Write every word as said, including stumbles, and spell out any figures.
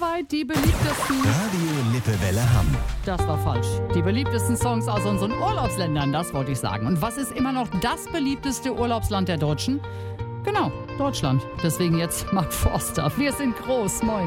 soweit die beliebtesten... Radio Lippewelle Hamm. Das war falsch. Die beliebtesten Songs aus unseren Urlaubsländern, das wollte ich sagen. Und was ist immer noch das beliebteste Urlaubsland der Deutschen? Genau, Deutschland. Deswegen jetzt Mark Forster. Wir sind groß. Moin.